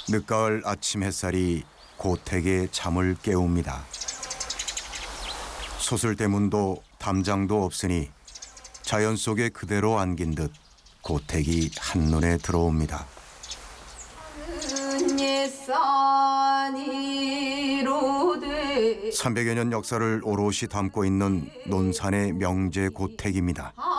늦가을 아침 햇살이 고택의 잠을 깨웁니다. 소슬대문도 담장도 없으니 자연 속에 그대로 안긴 듯 고택이 한눈에 들어옵니다. 300여 년 역사를 오롯이 담고 있는 논산의 명제 고택입니다.